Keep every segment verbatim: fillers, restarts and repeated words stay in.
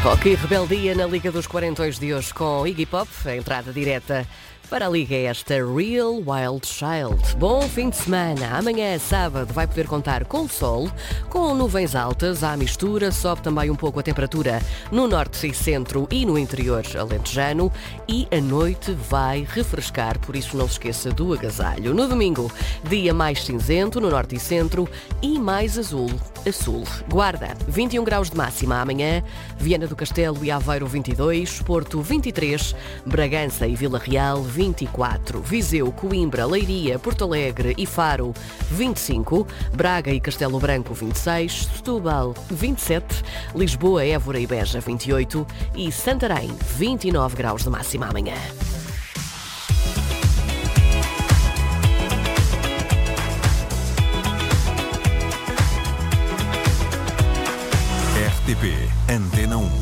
Rock e rebeldia na Liga dos quarentões de hoje com Iggy Pop, a entrada direta para a Liga é esta Real Wild Child. Bom fim de semana. Amanhã, sábado, vai poder contar com sol, com nuvens altas, à mistura, sobe também um pouco a temperatura no norte e centro e no interior alentejano e a noite vai refrescar, por isso não se esqueça do agasalho. No domingo, dia mais cinzento no norte e centro e mais azul a sul. Guarda, vinte e um graus de máxima amanhã, Viana do Castelo e Aveiro vinte e dois, Porto vinte e três, Bragança e Vila Real vinte e quatro, Viseu, Coimbra, Leiria, Porto Alegre e Faro vinte e cinco, Braga e Castelo Branco vinte e seis, Setúbal vinte e sete, Lisboa, Évora e Beja vinte e oito e Santarém vinte e nove graus de máxima amanhã. R T P Antena um.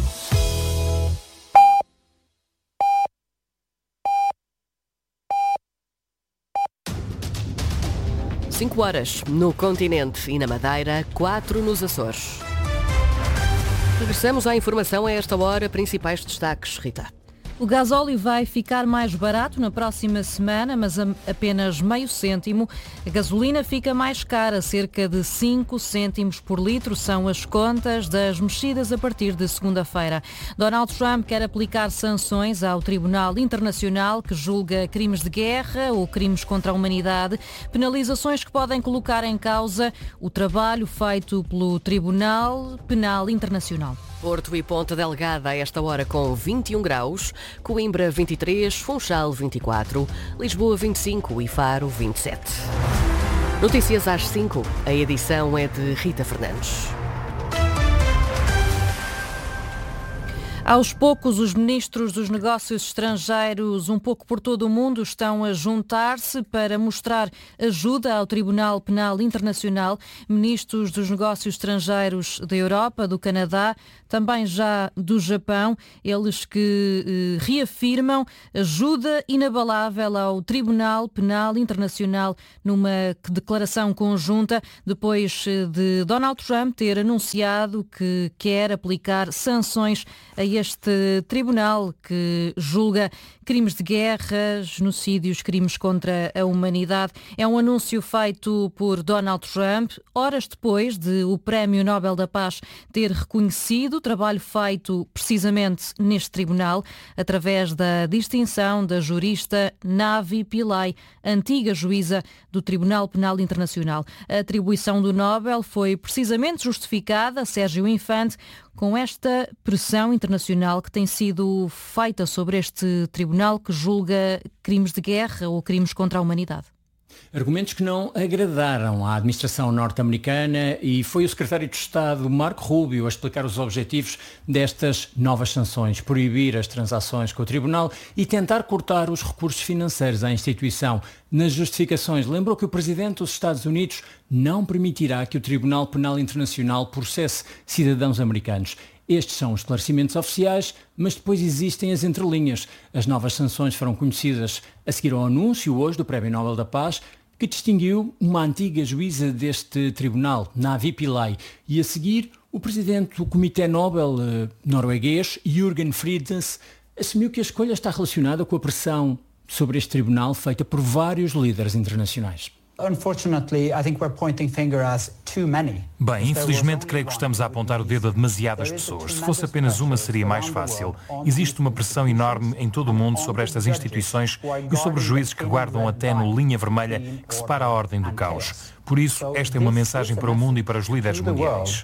cinco horas no continente e na Madeira, quatro nos Açores. Regressamos à informação a esta hora, principais destaques, Rita. O gasóleo vai ficar mais barato na próxima semana, mas a apenas meio cêntimo. A gasolina fica mais cara, cerca de cinco cêntimos por litro. São as contas das mexidas a partir de segunda-feira. Donald Trump quer aplicar sanções ao Tribunal Internacional que julga crimes de guerra ou crimes contra a humanidade. Penalizações que podem colocar em causa o trabalho feito pelo Tribunal Penal Internacional. Porto e Ponta Delgada a esta hora com vinte e um graus, Coimbra vinte e três, Funchal vinte e quatro, Lisboa vinte e cinco e Faro vinte e sete. Notícias às cinco, a edição é de Rita Fernandes. Aos poucos, os ministros dos negócios estrangeiros, um pouco por todo o mundo, estão a juntar-se para mostrar ajuda ao Tribunal Penal Internacional. Ministros dos negócios estrangeiros da Europa, do Canadá, também já do Japão, eles que eh, reafirmam ajuda inabalável ao Tribunal Penal Internacional numa declaração conjunta, depois de Donald Trump ter anunciado que quer aplicar sanções a este tribunal que julga crimes de guerra, genocídios, crimes contra a humanidade. É um anúncio feito por Donald Trump, horas depois de o Prémio Nobel da Paz ter reconhecido o trabalho feito precisamente neste tribunal, através da distinção da jurista Navi Pillay, antiga juíza do Tribunal Penal Internacional. A atribuição do Nobel foi precisamente justificada, Sérgio Infante, com esta pressão internacional que tem sido feita sobre este tribunal que julga crimes de guerra ou crimes contra a humanidade. Argumentos que não agradaram à administração norte-americana e foi o secretário de Estado, Marco Rubio, a explicar os objetivos destas novas sanções, proibir as transações com o tribunal e tentar cortar os recursos financeiros à instituição. Nas justificações, lembrou que o presidente dos Estados Unidos não permitirá que o Tribunal Penal Internacional processe cidadãos americanos. Estes são os esclarecimentos oficiais, mas depois existem as entrelinhas. As novas sanções foram conhecidas a seguir ao anúncio hoje do Prémio Nobel da Paz, que distinguiu uma antiga juíza deste tribunal, Navi Pillay, e a seguir o presidente do Comitê Nobel eh, norueguês, Jürgen Fridens, assumiu que a escolha está relacionada com a pressão sobre este tribunal feita por vários líderes internacionais. Bem, infelizmente creio que estamos a apontar o dedo a demasiadas pessoas. Se fosse apenas uma seria mais fácil. Existe uma pressão enorme em todo o mundo sobre estas instituições e sobre os juízes que guardam a ténue linha vermelha que separa a ordem do caos. Por isso, esta é uma mensagem para o mundo e para os líderes mundiais.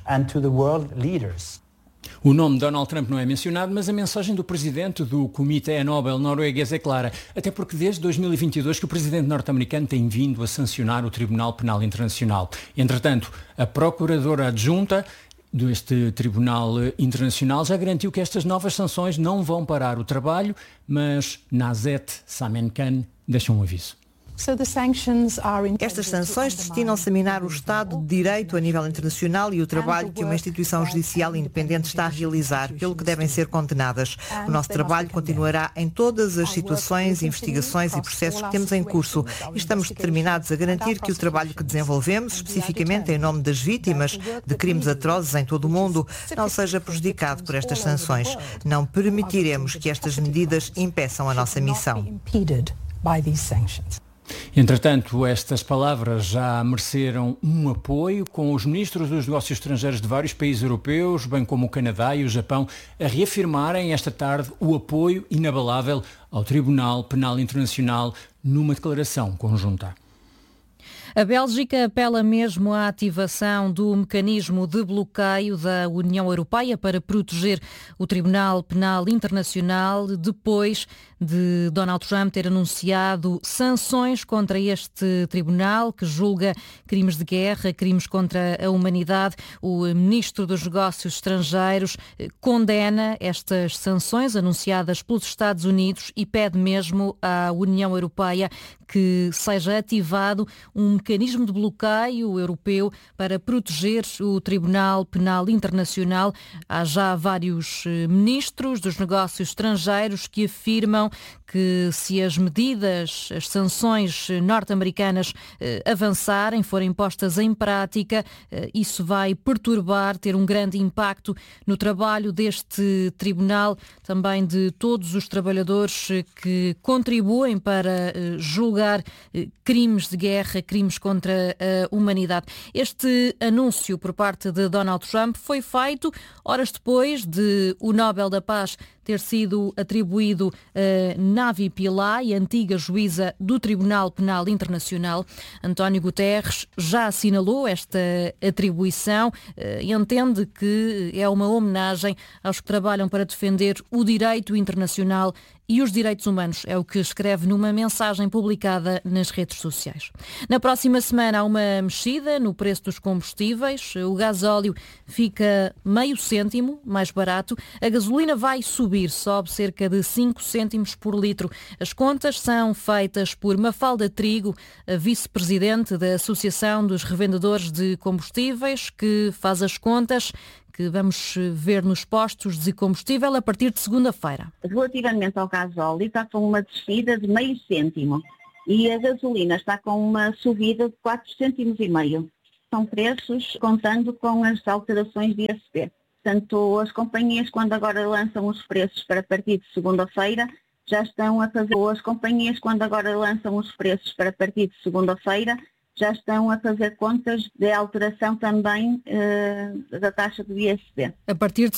O nome de Donald Trump não é mencionado, mas a mensagem do presidente do Comitê Nobel norueguês é clara, até porque desde dois mil e vinte e dois que o presidente norte-americano tem vindo a sancionar o Tribunal Penal Internacional. Entretanto, a procuradora adjunta deste Tribunal Internacional já garantiu que estas novas sanções não vão parar o trabalho, mas Nazet Samenkhan deixa um aviso. Estas sanções destinam-se a minar o Estado de Direito a nível internacional e o trabalho que uma instituição judicial independente está a realizar, pelo que devem ser condenadas. O nosso trabalho continuará em todas as situações, investigações e processos que temos em curso e estamos determinados a garantir que o trabalho que desenvolvemos, especificamente em nome das vítimas de crimes atrozes em todo o mundo, não seja prejudicado por estas sanções. Não permitiremos que estas medidas impeçam a nossa missão. Entretanto, estas palavras já mereceram um apoio, com os ministros dos negócios estrangeiros de vários países europeus, bem como o Canadá e o Japão, a reafirmarem esta tarde o apoio inabalável ao Tribunal Penal Internacional numa declaração conjunta. A Bélgica apela mesmo à ativação do mecanismo de bloqueio da União Europeia para proteger o Tribunal Penal Internacional depois de Donald Trump ter anunciado sanções contra este tribunal que julga crimes de guerra, crimes contra a humanidade. O ministro dos Negócios Estrangeiros condena estas sanções anunciadas pelos Estados Unidos e pede mesmo à União Europeia que seja ativado um mecanismo de bloqueio europeu para proteger o Tribunal Penal Internacional. Há já vários ministros dos negócios estrangeiros que afirmam que se as medidas, as sanções norte-americanas eh, avançarem, forem postas em prática, eh, isso vai perturbar, ter um grande impacto no trabalho deste tribunal, também de todos os trabalhadores eh, que contribuem para eh, julgar eh, crimes de guerra, crimes contra a humanidade. Este anúncio por parte de Donald Trump foi feito horas depois de o Nobel da Paz ter sido atribuído a Navi Pillay, antiga juíza do Tribunal Penal Internacional. António Guterres já assinalou esta atribuição e entende que é uma homenagem aos que trabalham para defender o direito internacional e os direitos humanos, é o que escreve numa mensagem publicada nas redes sociais. Na próxima semana há uma mexida no preço dos combustíveis. O gasóleo fica meio cêntimo mais barato. A gasolina vai subir, sobe cerca de cinco cêntimos por litro. As contas são feitas por Mafalda Trigo, a vice-presidente da Associação dos Revendedores de Combustíveis, que faz as contas que vamos ver nos postos de combustível a partir de segunda-feira. Relativamente ao gasóleo, está com uma descida de meio cêntimo e a gasolina está com uma subida de quatro cêntimos e meio. São preços contando com as alterações de I S P. Portanto, as companhias, quando agora lançam os preços para partir de segunda-feira, já estão a fazer, as companhias, quando agora lançam os preços para partir de segunda-feira, já estão a fazer contas de alteração também uh, da taxa do I S P. A partir de